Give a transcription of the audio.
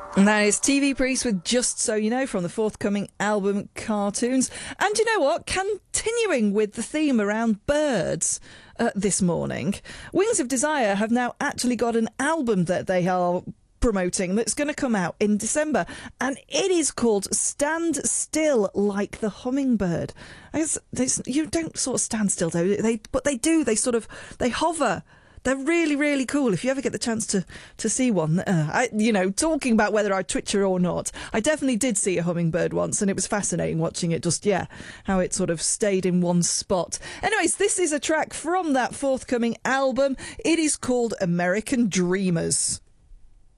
And that is TV Priest with Just So You Know from the forthcoming album Cartoons. And you know what? Continuing with the theme around birds this morning, Wings of Desire have now actually got an album that they are promoting that's going to come out in December, and it is called Stand Still Like the Hummingbird. You don't sort of stand still though, but they do. They hover. They're really, really cool. If you ever get the chance to see one, talking about whether I twitcher or not, I definitely did see a hummingbird once, and it was fascinating watching it. How it sort of stayed in one spot. Anyways, this is a track from that forthcoming album. It is called American Dreamers.